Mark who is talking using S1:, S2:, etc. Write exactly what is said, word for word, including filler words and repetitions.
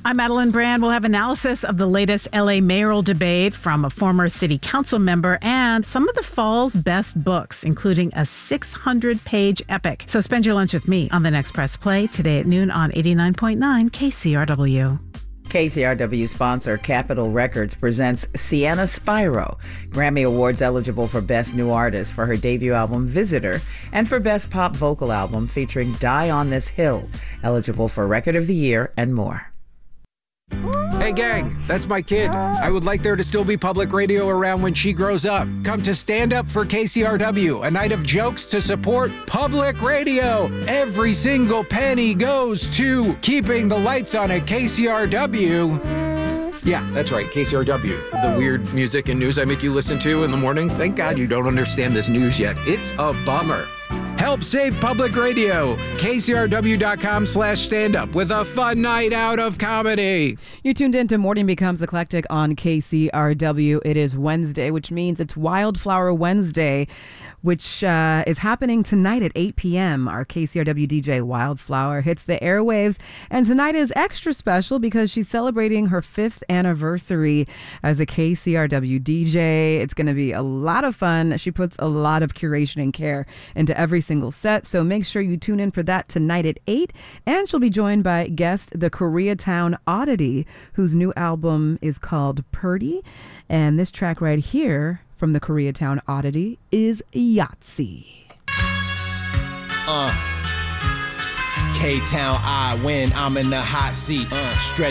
S1: I'm Madeline Brand. We'll have analysis of the latest L A mayoral debate from a former city council member and some of the fall's best books, including a six hundred page epic. So spend your lunch with me on the next Press Play today at noon on eighty-nine point nine K C R W.
S2: K C R W sponsor Capitol Records presents Sienna Spiro, Grammy Awards eligible for Best New Artist for her debut album Visitor and for Best Pop Vocal Album featuring Die on This Hill, eligible for Record of the Year and more.
S3: Hey gang, that's my kid. I would like there to still be public radio around when she grows up. Come to Stand Up for K C R W, a night of jokes to support public radio. Every single penny goes to keeping the lights on at K C R W. Yeah, that's right, K C R W. The weird music and news I make you listen to in the morning. Thank God you don't understand this news yet. It's a bummer. Help save public radio. K C R W dot com slash stand up with a fun night out of comedy.
S4: You're tuned in to Morning Becomes Eclectic on K C R W. It is Wednesday, which means it's Wildflower Wednesday, which uh, is happening tonight at eight p.m. Our K C R W D J Wildflower hits the airwaves. And tonight is extra special because she's celebrating her fifth anniversary as a K C R W D J. It's going to be a lot of fun. She puts a lot of curation and care into every single set, so make sure you tune in for that tonight at eight. And she'll be joined by guest the Koreatown Oddity, whose new album is called Purdy. And this track right here from the Koreatown Oddity is Yahtzee.
S5: Uh, K-Town, I win. I'm in the hot seat. Uh, stretch.